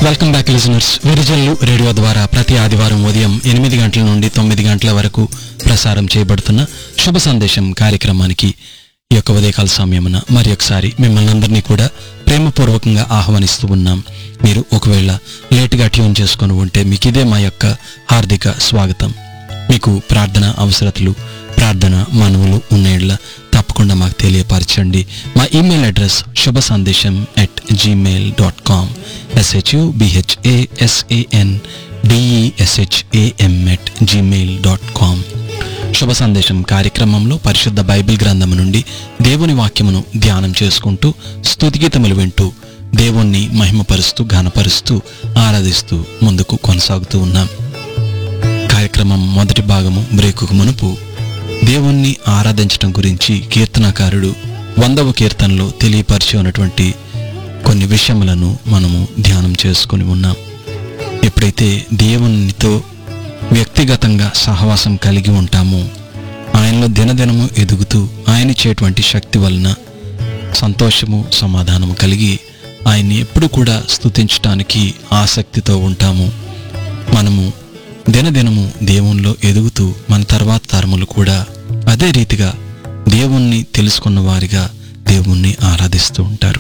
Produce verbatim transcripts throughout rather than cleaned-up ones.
Welcome back listeners. Virijallu radio ద్వారా ప్రతి ఆదివారం ఉదయం ఎనిమిది గంటల నుండి తొమ్మిది గంటల వరకు ప్రసారం చేయబడుతున్న శుభ సందేశం కార్యక్రమానికి ఈ యొక్క ఉదయకాల సమయమున మరి ఒకసారి మిమ్మల్ని అందరినీ కూడా ప్రేమపూర్వకంగా ఆహ్వానిస్తూ ఉన్నాం. మీరు ఒకవేళ లేటుగా ట్యూన్ చేసుకొని ఉంటే మీకు ఇదే మా యొక్క హార్దిక స్వాగతం. మీకు ప్రార్థన అవసరతలు, ప్రార్థన మనవులు ఉన్నేళ్ల తప్పకుండా మాకు తెలియపరచండి. మా ఈమెయిల్ అడ్రస్ శుభ సందేశం at Gmail dot com ఎస్హెచ్యుబిహెచ్ఏఎస్ఏఎన్ DESHAM at Gmail dot com. శుభ సందేశం కార్యక్రమంలో పరిశుద్ధ బైబిల్ గ్రంథం నుండి దేవుని వాక్యమును ధ్యానం చేసుకుంటూ స్తుతిగీతములు వింటూ దేవుణ్ణి మహిమపరుస్తూ ఘనపరుస్తూ ఆరాధిస్తూ ముందుకు కొనసాగుతూ ఉన్నాం. కార్యక్రమం మొదటి భాగము బ్రేకుకు మునుపు దేవుణ్ణి ఆరాధించటం గురించి కీర్తనకారుడు వందవ కీర్తనలో తెలియపరిచి ఉన్నటువంటి కొన్ని విషయములను మనము ధ్యానం చేసుకుని ఉన్నాం. ఎప్పుడైతే దేవునితో వ్యక్తిగతంగా సహవాసం కలిగి ఉంటామో, ఆయనలో దినదినము ఎదుగుతూ ఆయన ఇచ్చేటువంటి శక్తి వలన సంతోషము సమాధానము కలిగి ఆయన్ని ఎప్పుడు కూడా స్తుతించటానికి ఆసక్తితో ఉంటాము. మనము దినదినము దేవునిలో ఎదుగుతూ మన తర్వాత తరములు కూడా అదే రీతిగా దేవుణ్ణి తెలుసుకున్న వారిగా దేవుణ్ణి ఆరాధిస్తూ ఉంటారు.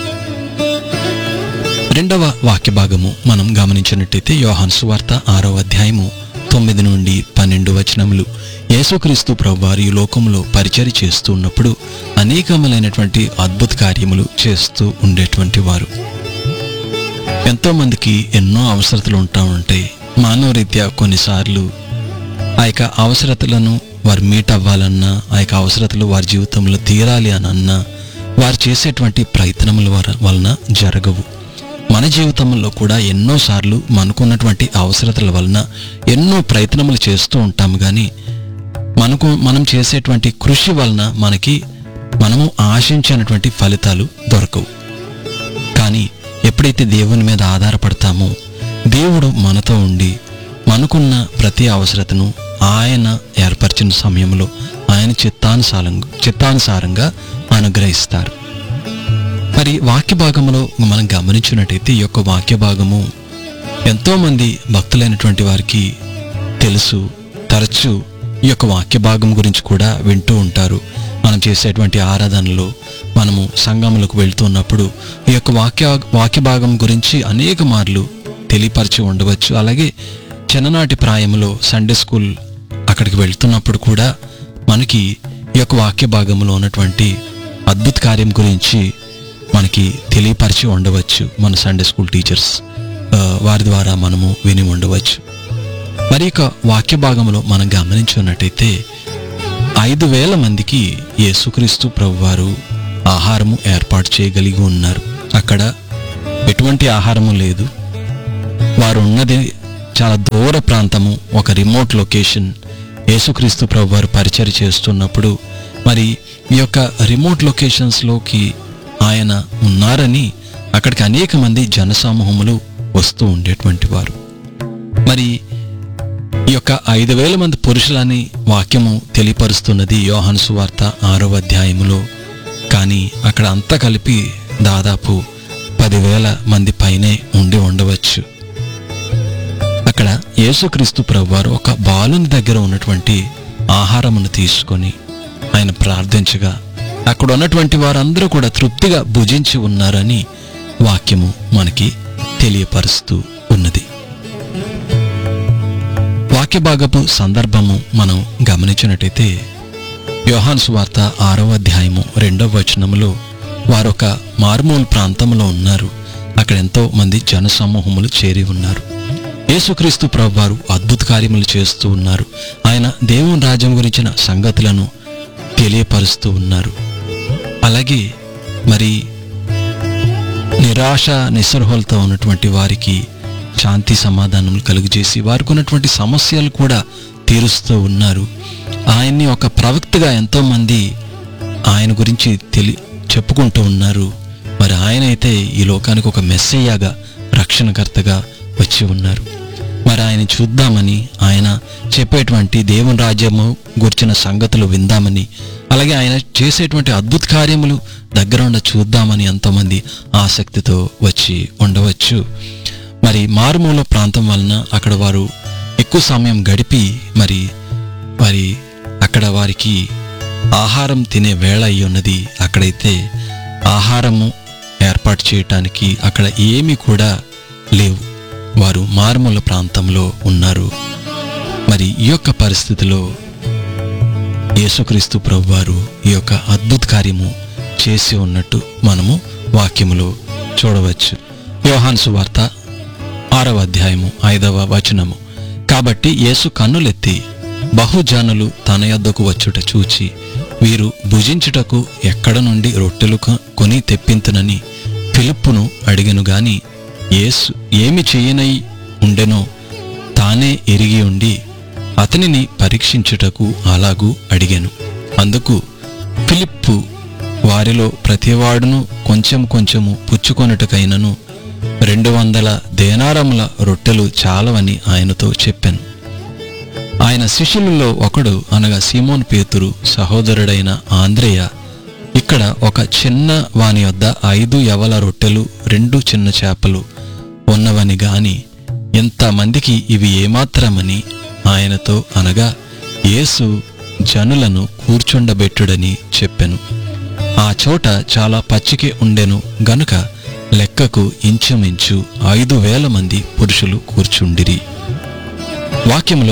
రెండవ వాక్య భాగము మనం గమనించినట్టయితే యోహాను సువార్త ఆరవ అధ్యాయము తొమ్మిది నుండి పన్నెండు వచనములు. యేసుక్రీస్తు ప్రభువారు ఈ లోకంలో పరిచర్య చేస్తూ ఉన్నప్పుడు అనేకములైనటువంటి అద్భుత కార్యములు చేస్తూ ఉండేటువంటి వారు. ఎంతో మందికి ఎన్నో అవసరతలు ఉంటా ఉంటాయి. మానవ రీత్యా కొన్నిసార్లు ఆ యొక్క అవసరతలను వారు మీట్ అవ్వాలన్నా, ఆ యొక్క అవసరతలు వారి జీవితంలో తీరాలి అని అన్నా వారు చేసేటువంటి ప్రయత్నముల వలన జరగవు. మన జీవితంలో కూడా ఎన్నోసార్లు మనకున్నటువంటి అవసరతల వలన ఎన్నో ప్రయత్నములు చేస్తూ ఉంటాము, కానీ మనకు మనం చేసేటువంటి కృషి వలన మనకి మనము ఆశించినటువంటి ఫలితాలు దొరకవు. కానీ ఎప్పుడైతే దేవుని మీద ఆధారపడతామో దేవుడు మనతో ఉండి మనకున్న ప్రతి అవసరతను ఆయన ఏర్పరిచిన సమయంలో ఆయన చిత్తానుసారంగా చిత్తానుసారంగా అనుగ్రహిస్తారు. మరి వాక్య భాగంలో మనం గమనించినట్టయితే ఈ యొక్క వాక్య భాగము ఎంతోమంది భక్తులైనటువంటి వారికి తెలుసు. తరచూ ఈ యొక్క వాక్య భాగం గురించి కూడా వింటూ ఉంటారు. మనం చేసేటువంటి ఆరాధనలో, మనము సంఘములకు వెళ్తున్నప్పుడు ఈ యొక్క వాక్య వాక్య భాగం గురించి అనేక మార్లు తెలియపరిచి ఉండవచ్చు. అలాగే చిన్ననాటి ప్రాయంలో సండే స్కూల్ అక్కడికి వెళ్తున్నప్పుడు కూడా మనకి ఈ యొక్క వాక్య భాగంలో ఉన్నటువంటి అద్భుత కార్యం గురించి మనకి తెలియపరిచి ఉండవచ్చు. మన సండే స్కూల్ టీచర్స్ వారి ద్వారా మనము విని ఉండవచ్చు. మరి ఇక వాక్య భాగంలో మనం గమనించున్నట్టయితే ఐదు వేల మందికి యేసుక్రీస్తు ప్రభువారు ఆహారము ఏర్పాటు చేయగలిగి ఉన్నారు. అక్కడ ఎటువంటి ఆహారము లేదు. వారు ఉన్నది చాలా దూర ప్రాంతము, ఒక రిమోట్ లొకేషన్. యేసుక్రీస్తు ప్రభువారు పరిచర్య చేస్తున్నప్పుడు మరి ఈ యొక్క రిమోట్ లొకేషన్స్లోకి ఆయన ఉన్నారని అక్కడికి అనేక మంది జనసమూహములు వస్తూ ఉండేటువంటి వారు. మరి ఈ యొక్క ఐదు వేల మంది పురుషులని వాక్యము తెలియపరుస్తున్నది యోహాను సువార్త ఆరవ అధ్యాయములో. కానీ అక్కడ అంతా కలిపి దాదాపు పదివేల మంది పైనే ఉండి ఉండవచ్చు. అక్కడ యేసుక్రీస్తు ప్రభువారు ఒక బాలుని దగ్గర ఉన్నటువంటి ఆహారమును తీసుకొని ఆయన ప్రార్థించగా అక్కడ ఉన్నటువంటి వారందరూ కూడా తృప్తిగా భుజించి ఉన్నారని వాక్యము మనకి తెలియపరుస్తూ ఉన్నది. వాక్య భాగపు సందర్భము మనం గమనించినట్టయితే యోహాను సువార్త ఆరవ అధ్యాయము రెండవ వచనములో వారు ఒక మారుమూల ప్రాంతంలో ఉన్నారు. అక్కడ ఎంతో మంది జనసమూహములు చేరి ఉన్నారు. యేసుక్రీస్తు ప్రభువారు అద్భుత కార్యములు చేస్తూ ఉన్నారు. ఆయన దేవుని రాజ్యం గురించిన సంగతులను తెలియపరుస్తూ ఉన్నారు. అలాగే మరి నిరాశ నిస్సృహలతో ఉన్నటువంటి వారికి శాంతి సమాధానములు కలుగజేసి వారికి ఉన్నటువంటి సమస్యలు కూడా తీరుస్తూ ఉన్నారు. ఆయన్ని ఒక ప్రవక్తగా ఎంతోమంది ఆయన గురించి తెలి చెప్పుకుంటూ ఉన్నారు. మరి ఆయన అయితే ఈ లోకానికి ఒక మెస్సయ్యగా, రక్షణకర్తగా వచ్చి ఉన్నారు. మరి ఆయన చూద్దామని, ఆయన చెప్పేటువంటి దేవుని రాజ్యము గురించిన సంగతులు విందామని, అలాగే ఆయన చేసేటువంటి అద్భుత కార్యములు దగ్గర ఉండ చూద్దామని ఎంతోమంది ఆసక్తితో వచ్చి ఉండవచ్చు. మరి మారుమూల ప్రాంతం వలన అక్కడ వారు ఎక్కువ సమయం గడిపి మరి మరి అక్కడ వారికి ఆహారం తినే వేళ అయి ఉన్నది. అక్కడైతే ఆహారము ఏర్పాటు చేయటానికి అక్కడ ఏమీ కూడా లేవు. వారు మారుమూల ప్రాంతంలో ఉన్నారు. మరి ఈ యొక్క పరిస్థితిలో యేసుక్రీస్తు ప్రభువారు ఈ యొక్క అద్భుత కార్యము చేసి ఉన్నట్టు మనము వాక్యములో చూడవచ్చు. యోహాను సువార్త ఆరవ అధ్యాయము ఐదవ వచనము. కాబట్టి యేసు కన్నులెత్తి బహుజనులు తన యొద్దకు వచ్చుట చూచి, వీరు భుజించుటకు ఎక్కడ నుండి రొట్టెలు కొని తెప్పింతునని ఫిలిప్పును అడిగెను గాని యేసు ఏమి చేయనై ఉండెనో తానే ఎరిగి ఉండి అతనిని పరీక్షించుటకు అలాగూ అడిగాను. అందుకు ఫిలిప్పు, వారిలో ప్రతివాడును కొంచెం కొంచెము పుచ్చుకొనుటకైనను రెండు వందల దేనారముల రొట్టెలు చాలవని ఆయనతో చెప్పాను. ఆయన శిష్యులలో ఒకడు అనగా సీమోను పేతురు సహోదరుడైన ఆంద్రేయ, ఇక్కడ ఒక చిన్న వాని వద్ద ఐదు యవల రొట్టెలు రెండు చిన్న చేపలు ఉన్నవని గాని ఎంతమందికి ఇవి ఏమాత్రమని ఆయనతో అనగా యేసు జనులను కూర్చుండబెట్టుడని చెప్పెను. ఆ చోట చాలా పచ్చికే ఉండెను గనుక లెక్కకు ఇంచుమించు ఐదు వేల మంది పురుషులు కూర్చుండిరి. వాక్యంలో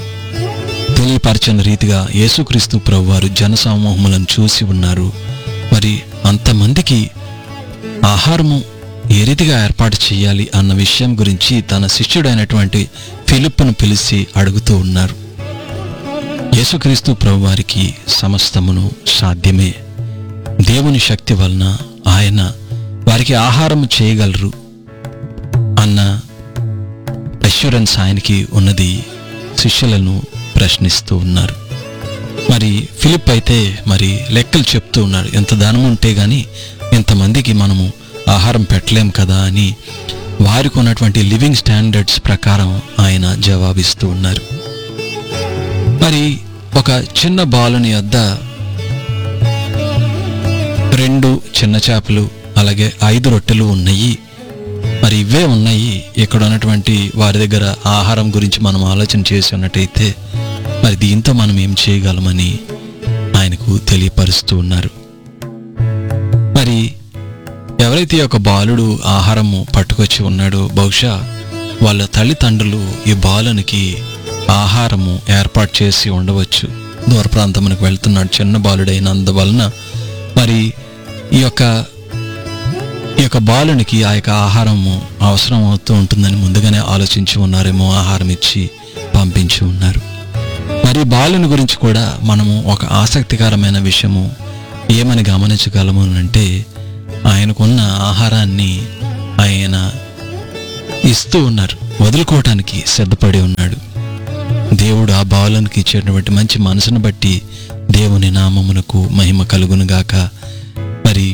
తెలియపరచని రీతిగా యేసుక్రీస్తు ప్రభువారు జనసమూహములను చూసి ఉన్నారు. మరి అంతమందికి ఆహారము ఏ రీతిగా ఏర్పాటు చేయాలి అన్న విషయం గురించి తన శిష్యుడైనటువంటి ఫిలిప్పును పిలిచి అడుగుతూ ఉన్నారు. యేసుక్రీస్తు ప్రభువారికి సమస్తమును సాధ్యమే. దేవుని శక్తి వలన ఆయన వారికి ఆహారం చేయగలరు అన్న అష్యూరెన్స్ ఆయనకి ఉన్నది. శిష్యులను ప్రశ్నిస్తూ ఉన్నారు. మరి ఫిలిప్ అయితే మరి లెక్కలు చెప్తూ ఉన్నారు. ఎంత ధనం ఉంటే గాని ఇంతమందికి మనము ఆహారం పెట్టలేం కదా అని వారికి ఉన్నటువంటి లివింగ్ స్టాండర్డ్స్ ప్రకారం ఆయన జవాబిస్తూ ఉన్నారు. మరి ఒక చిన్న బాలుని వద్ద రెండు చిన్న చేపలు అలాగే ఐదు రొట్టెలు ఉన్నాయి. మరి ఇవే ఉన్నాయి. ఇక్కడ ఉన్నటువంటి వారి దగ్గర ఆహారం గురించి మనం ఆలోచన చేసి ఉన్నట్టయితే మరి దీంతో మనం ఏం చేయగలమని ఆయనకు తెలియపరుస్తూ ఉన్నారు. మరి ఎవరైతే ఒక బాలుడు ఆహారము పట్టుకొచ్చి ఉన్నాడో బహుశా వాళ్ళ తల్లిదండ్రులు ఈ బాలునికి ఆహారము ఏర్పాటు చేసి ఉండవచ్చు. దూర ప్రాంతమునకు వెళ్తున్నాడు చిన్న బాలుడైనందువలన మరి ఈ యొక్క ఈ యొక్క బాలునికి ఆ యొక్క ఆహారము అవసరం అవుతూ ఉంటుందని ముందుగానే ఆలోచించి ఉన్నారేమో, ఆహారం ఇచ్చి పంపించి ఉన్నారు. మరి బాలుని గురించి కూడా మనము ఒక ఆసక్తికరమైన విషయము ఏమని గమనించగలము అంటే, ఆయనకున్న ఆహారాన్ని ఆయన ఇస్తూ ఉన్నారు, వదులుకోవటానికి సిద్ధపడి ఉన్నాడు. దేవుడు ఆ బాలునికి ఇచ్చేటువంటి మంచి మనసును బట్టి దేవుని నామమునకు మహిమ కలుగునుగాక. మరి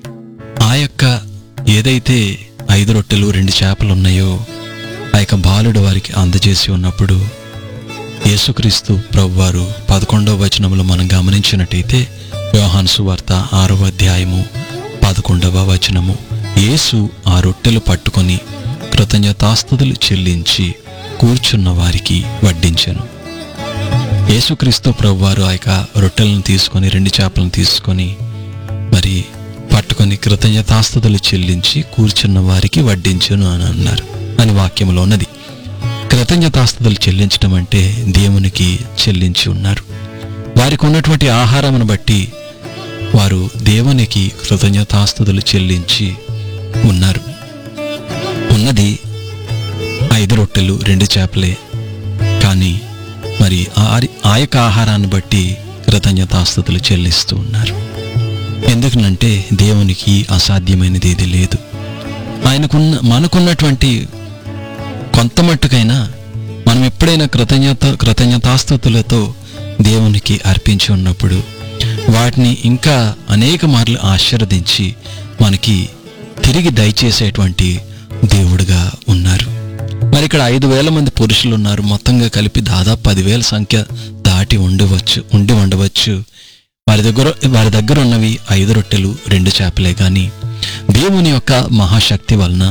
ఆ యొక్క ఏదైతే ఐదు రొట్టెలు రెండు చేపలు ఉన్నాయో ఆ యొక్క బాలుడు వారికి అందజేసి ఉన్నప్పుడు యేసుక్రీస్తు ప్రభువారు పదకొండవ వచనములో మనం గమనించినట్టయితే యోహాను సువార్త ఆరవ అధ్యాయము పదకొండవ వచనము, యేసు ఆ రొట్టెలు పట్టుకొని కృతజ్ఞతాస్తుతులు చెల్లించి కూర్చున్న వారికి వడ్డించెను. యేసుక్రీస్తు ప్రభువారు ఆ యొక్క రొట్టెలను తీసుకొని రెండు చేపలను తీసుకొని మరి పట్టుకొని కృతజ్ఞతాస్తుతులు చెల్లించి కూర్చున్న వారికి వడ్డించును అని అన్నారు అని వాక్యంలో ఉన్నది. కృతజ్ఞతాస్తుతులు చెల్లించడం అంటే దేవునికి చెల్లించి ఉన్నారు. వారికి ఉన్నటువంటి ఆహారమును బట్టి వారు దేవునికి కృతజ్ఞతాస్తుతులు చెల్లించి ఉన్నారు. ఉన్నది ఐదు రొట్టెలు రెండు చేపలే, కానీ మరి ఆ యొక్క ఆహారాన్ని బట్టి కృతజ్ఞతాస్తుతులు చెల్లిస్తూ ఉన్నారు. ఎందుకనంటే దేవునికి అసాధ్యమైనది ఏది లేదు. ఆయనకున్న మనకున్నటువంటి కొంత మట్టుకైనా మనం ఎప్పుడైనా కృతజ్ఞత కృతజ్ఞతాస్తుతులతో దేవునికి అర్పించి ఉన్నప్పుడు వాటిని ఇంకా అనేక మార్లు ఆశీర్వదించి మనకి తిరిగి దయచేసేటువంటి దేవుడుగా ఉన్నారు. మరి ఇక్కడ ఐదు వేల మంది పురుషులు ఉన్నారు. మొత్తంగా కలిపి దాదాపు పదివేల సంఖ్య దాటి ఉండవచ్చు ఉండి ఉండవచ్చు వారి దగ్గర వారి దగ్గర ఉన్నవి ఐదు రొట్టెలు రెండు చేపలే. కానీ దేవుని యొక్క మహాశక్తి వలన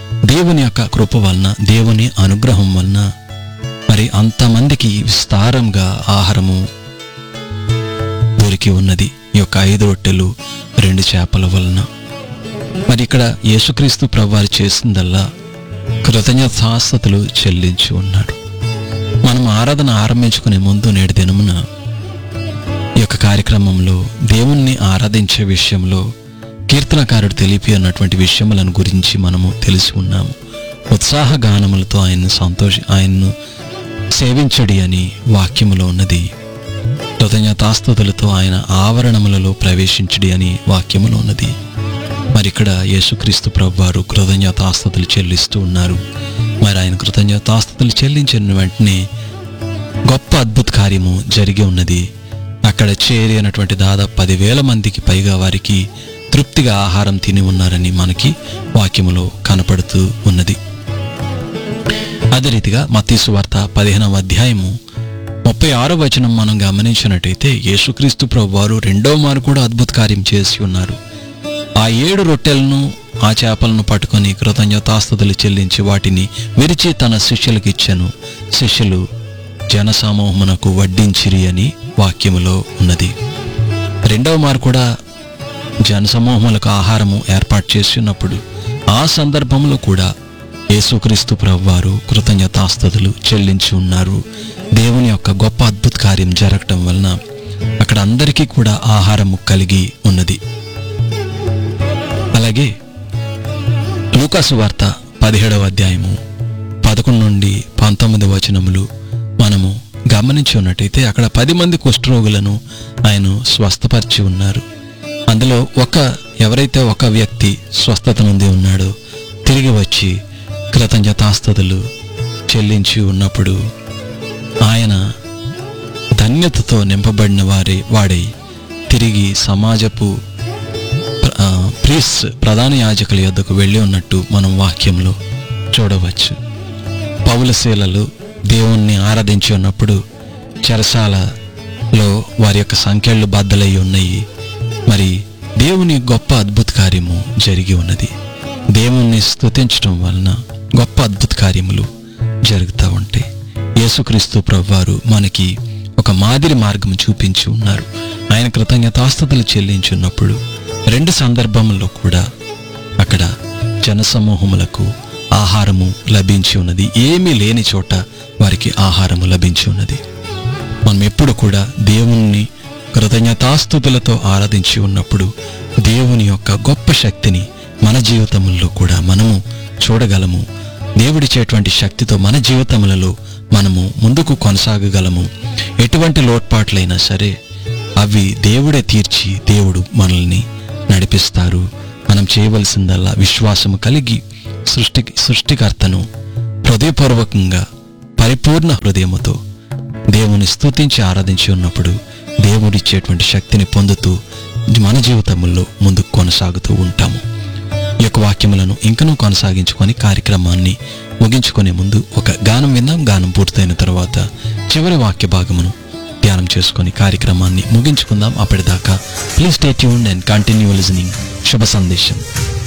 దేవుని యొక్క కృప వలన, దేవుని అనుగ్రహం వలన మరి అంతమందికి విస్తారంగా ఆహారము దొరికి ఉన్నది. ఈ యొక్క ఐదు రొట్టెలు రెండు చేపల వలన. మరి ఇక్కడ యేసుక్రీస్తు ప్రభువారు చేసిందల్లా కృతజ్ఞతాస్తుతులు చెల్లించి ఉన్నాడు. మనం ఆరాధన ఆరంభించుకునే ముందు నేటి దినమున ఈ యొక్క కార్యక్రమంలో దేవుణ్ణి ఆరాధించే విషయంలో కీర్తనకారుడు తెలిపి అన్నటువంటి విషయములను గురించి మనము తెలిసి ఉన్నాము. ఉత్సాహ గానములతో ఆయన్ను సంతోష ఆయన్ను సేవించడి అని వాక్యములో ఉన్నది. కృతజ్ఞతాస్తుతులతో ఆయన ఆవరణములలో ప్రవేశించడి అని వాక్యములో ఉన్నది. మరి ఇక్కడ యేసుక్రీస్తు ప్రభువారు కృతజ్ఞతాస్తుతులు చెల్లిస్తూ ఉన్నారు. మరి ఆయన కృతజ్ఞతాస్తుతులు చెల్లించిన వెంటనే గొప్ప అద్భుత కార్యము జరిగి ఉన్నది. అక్కడ చేరినటువంటి దాదాపు పదివేల మందికి పైగా వారికి తృప్తిగా ఆహారం తిని ఉన్నారని మనకి వాక్యములో కనపడుతూ ఉన్నది. అదే రీతిగా మత్తయి సువార్త పదిహేనవ అధ్యాయము ముప్పై ఆరో వచనం మనం గమనించినట్టయితే యేసుక్రీస్తు ప్రభువారు రెండో మారు కూడా అద్భుత కార్యం చేసి ఉన్నారు. ఆ ఏడు రొట్టెలను ఆ చేపలను పట్టుకొని కృతజ్ఞతాస్తుతులు చెల్లించి వాటిని విరిచి తన శిష్యులకు ఇచ్చెను. శిష్యులు జనసమూహమునకు వడ్డించిరి అని వాక్యములో ఉన్నది. రెండవ మారు కూడా జనసమూహములకు ఆహారము ఏర్పాటు చేసినప్పుడు ఆ సందర్భంలో కూడా యేసుక్రీస్తు ప్రభువారు కృతజ్ఞతాస్తుతులు చెల్లించి ఉన్నారు. దేవుని యొక్క గొప్ప అద్భుత కార్యం జరగటం వలన అక్కడ అందరికీ కూడా ఆహారము కలిగి ఉన్నది. అలాగే లూకా సువార్త పదిహేడవ అధ్యాయము పదకొండు నుండి పంతొమ్మిది వచనములు మనము గమనించి ఉన్నట్టయితే అక్కడ పది మంది కుష్ఠరోగులను ఆయన స్వస్థపరిచి ఉన్నారు. అందులో ఒక ఎవరైతే ఒక వ్యక్తి స్వస్థత నుండి ఉన్నాడో తిరిగి వచ్చి కృతజ్ఞతాస్తుతులు చెల్లించి ఉన్నప్పుడు ఆయన ధన్యతతో నింపబడిన వారి వాడై తిరిగి సమాజపు ప్రీస్ ప్రధాన యాజకుల యొద్దకు వెళ్ళి ఉన్నట్టు మనం వాక్యంలో చూడవచ్చు. పౌలశీలలు దేవుణ్ణి ఆరాధించి ఉన్నప్పుడు చెరసాలలో వారి యొక్క సంఖ్యలు బద్దలై ఉన్నాయి. మరి దేవుని గొప్ప అద్భుత కార్యము జరిగి ఉన్నది. దేవుణ్ణి స్తుతించడం వలన గొప్ప అద్భుత కార్యములు జరుగుతూ ఉంటాయి. యేసుక్రీస్తు ప్రభువారు మనకి ఒక మాదిరి మార్గం చూపించి ఉన్నారు. ఆయన కృతజ్ఞతాస్తుతులు చెల్లించి ఉన్నప్పుడు రెండు సందర్భముల్లో కూడా అక్కడ జనసమూహములకు ఆహారము లభించి ఉన్నది. ఏమీ లేని చోట వారికి ఆహారము లభించి ఉన్నది. మనం ఎప్పుడు కూడా దేవుణ్ణి కృతజ్ఞతాస్తుతులతో ఆరాధించి ఉన్నప్పుడు దేవుని యొక్క గొప్ప శక్తిని మన జీవితముల్లో కూడా మనము చూడగలము. దేవుడిచ్చేటువంటి శక్తితో మన జీవితములలో మనము ముందుకు కొనసాగగలము. ఎటువంటి లోట్పాట్లైనా సరే అవి దేవుడే తీర్చి దేవుడు మనల్ని నడిపిస్తారు. మనం చేయవలసిందల్లా విశ్వాసము కలిగి సృష్టి సృష్టికర్తను హృదయపూర్వకంగా పరిపూర్ణ హృదయముతో దేవుని స్తుతించి ఆరాధించి ఉన్నప్పుడు దేవుడిచ్చేటువంటి శక్తిని పొందుతూ మన జీవితంలో ముందుకు కొనసాగుతూ ఉంటాము. ఈ యొక్క వాక్యములను ఇంకనూ కొనసాగించుకొని కార్యక్రమాన్ని ముగించుకునే ముందు ఒక గానం విందాం. గానం పూర్తయిన తర్వాత చివరి వాక్య భాగమును ధ్యానం చేసుకొని కార్యక్రమాన్ని ముగించుకుందాం. అప్పటిదాకా please stay tuned and continue listening శుభ సందేశం.